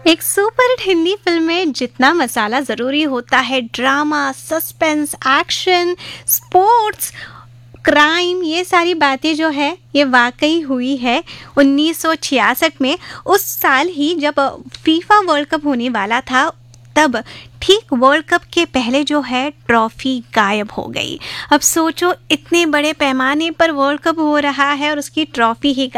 एक superhit Hindi film में जितना मसाला ज़रूरी होता है, drama, suspense, action, sports, crime, ये सारी बातें जो है ये वाकई हुई है 1966 में। उस साल ही जब फीफा वर्ल्ड कप होने वाला था, तब ठीक वर्ल्ड कप के पहले जो है ट्रॉफी गायब हो गई। अब सोचो, इतने बड़े पैमाने पर वर्ल्ड कप हो रहा है और उसकी ट्रॉफी ही